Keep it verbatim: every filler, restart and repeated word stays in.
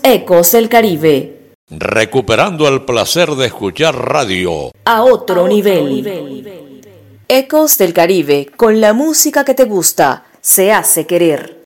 Ecos del Caribe. Recuperando el placer de escuchar radio A otro nivel. Ecos del Caribe, con la música que te gusta, se hace querer.